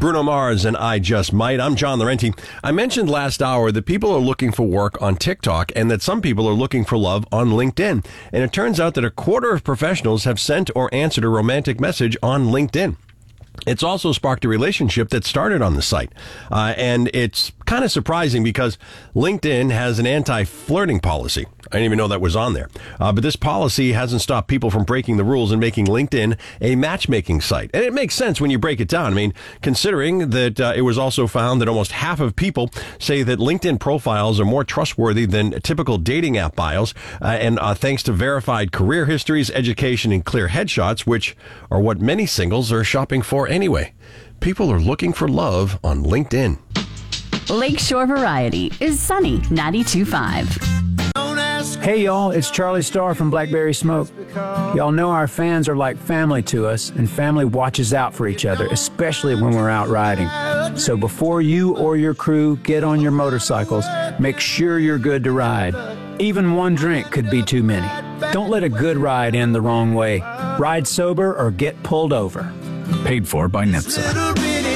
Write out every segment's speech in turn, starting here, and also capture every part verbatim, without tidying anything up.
Bruno Mars and I Just Might. I'm John Laurenti. I mentioned last hour that people are looking for work on TikTok and that some people are looking for love on LinkedIn. And it turns out that a quarter of professionals have sent or answered a romantic message on LinkedIn. It's also sparked a relationship that started on the site. Uh, and it's kind of surprising because LinkedIn has an anti-flirting policy. I didn't even know that was on there. Uh, but this policy hasn't stopped people from breaking the rules and making LinkedIn a matchmaking site. And it makes sense when you break it down. I mean, considering that uh, it was also found that almost half of people say that LinkedIn profiles are more trustworthy than typical dating app bios. Uh, and uh, thanks to verified career histories, education, and clear headshots, which are what many singles are shopping for anyway. People are looking for love on LinkedIn. Lakeshore Variety is Sunny ninety-two point five. Hey y'all, it's Charlie Starr from Blackberry Smoke. Y'all know our fans are like family to us, and family watches out for each other, especially when we're out riding. So before you or your crew get on your motorcycles, make sure you're good to ride. Even one drink could be too many. Don't let a good ride end the wrong way. Ride sober or get pulled over. Paid for by NHTSA.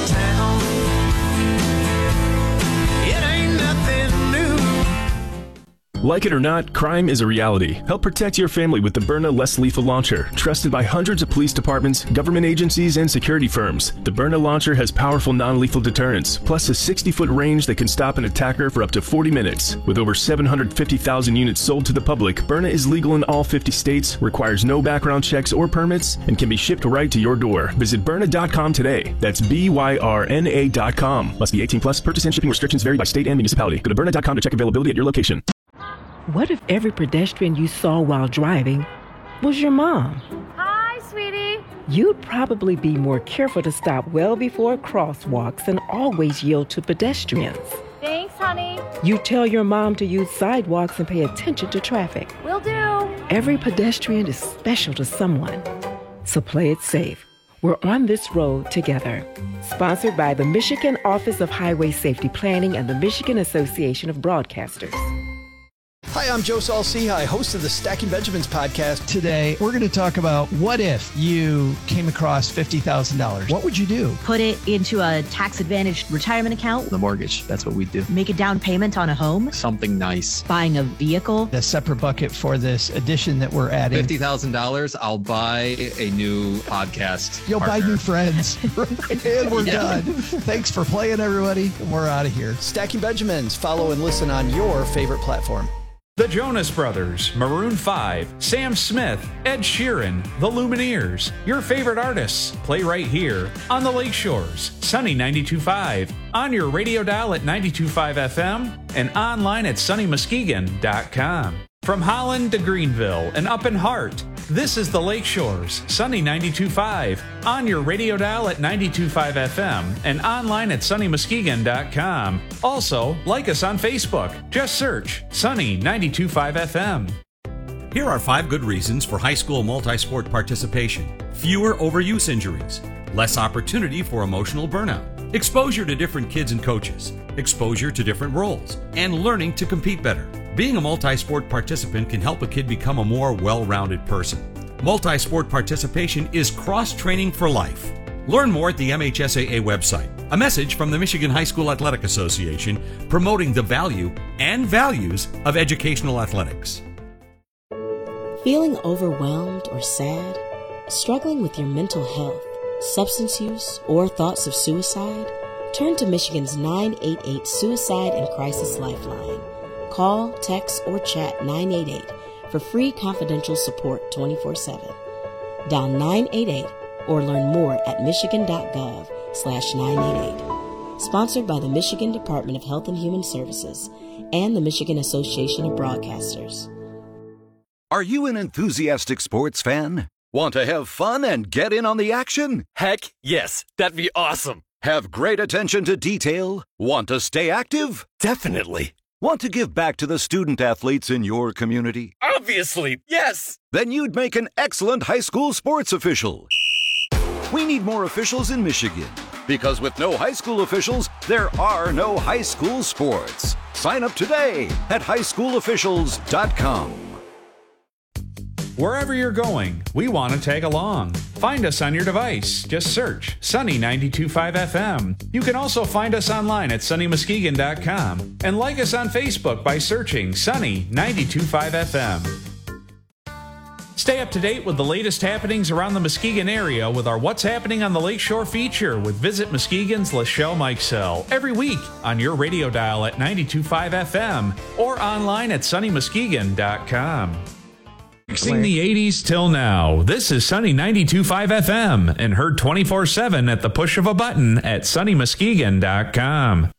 Like it or not, crime is a reality. Help protect your family with the Byrna Less Lethal Launcher. Trusted by hundreds of police departments, government agencies, and security firms. The Byrna Launcher has powerful non-lethal deterrence, plus a sixty-foot range that can stop an attacker for up to forty minutes. With over seven hundred fifty thousand units sold to the public, Byrna is legal in all fifty states, requires no background checks or permits, and can be shipped right to your door. Visit Byrna dot com today. That's B Y R N A dot com. Must be eighteen plus. Purchase and shipping restrictions vary by state and municipality. Go to Byrna dot com to check availability at your location. What if every pedestrian you saw while driving was your mom? Hi, sweetie. You'd probably be more careful to stop well before crosswalks and always yield to pedestrians. Thanks, honey. You tell your mom to use sidewalks and pay attention to traffic. Will do. Every pedestrian is special to someone, so play it safe. We're on this road together. Sponsored by the Michigan Office of Highway Safety Planning and the Michigan Association of Broadcasters. Hi, I'm Joe Saul-Sehy, host of the Stacking Benjamins podcast. Today, we're going to talk about what if you came across fifty thousand dollars? What would you do? Put it into a tax-advantaged retirement account. The mortgage, that's what we do. Make a down payment on a home. Something nice. Buying a vehicle. A separate bucket for this addition that we're adding. fifty thousand dollars, I'll buy a new podcast You'll partner. buy new friends. And we're yeah. done. Thanks for playing, everybody. We're out of here. Stacking Benjamins. Follow and listen on your favorite platform. The Jonas Brothers, Maroon five, Sam Smith, Ed Sheeran, The Lumineers, your favorite artists play right here on the Lakeshores, Sunny ninety-two point five, on your radio dial at ninety-two point five F M, and online at sunny muskegon dot com. From Holland to Greenville and up in Hart, this is the Lakeshores, Sunny ninety-two point five, on your radio dial at ninety-two point five F M and online at sunny muskegon dot com. Also, like us on Facebook. Just search Sunny ninety-two point five F M. Here are five good reasons for high school multi-sport participation. Fewer overuse injuries, less opportunity for emotional burnout, exposure to different kids and coaches, exposure to different roles, and learning to compete better. Being a multi-sport participant can help a kid become a more well-rounded person. Multi-sport participation is cross-training for life. Learn more at the M H S A A website. A message from the Michigan High School Athletic Association promoting the value and values of educational athletics. Feeling overwhelmed or sad? Struggling with your mental health, substance use, or thoughts of suicide? Turn to Michigan's nine eight eight Suicide and Crisis Lifeline. Call, text, or chat nine eight eight for free confidential support twenty-four seven. Dial nine eight eight or learn more at michigan.gov slash 988. Sponsored by the Michigan Department of Health and Human Services and the Michigan Association of Broadcasters. Are you an enthusiastic sports fan? Want to have fun and get in on the action? Heck, yes. That'd be awesome. Have great attention to detail? Want to stay active? Definitely. Want to give back to the student athletes in your community? Obviously, yes! Then you'd make an excellent high school sports official. We need more officials in Michigan, because with no high school officials, there are no high school sports. Sign up today at high school officials dot com. Wherever you're going, we want to tag along. Find us on your device. Just search Sunny ninety-two point five F M. You can also find us online at sunny muskegon dot com and like us on Facebook by searching Sunny ninety-two point five F M. Stay up to date with the latest happenings around the Muskegon area with our What's Happening on the Lakeshore feature with Visit Muskegon's Lachelle Mikesell every week on your radio dial at ninety-two point five F M or online at sunny muskegon dot com. Mixing the eighties till now, this is Sunny ninety-two point five F M and heard twenty-four seven at the push of a button at sunny muskegon dot com.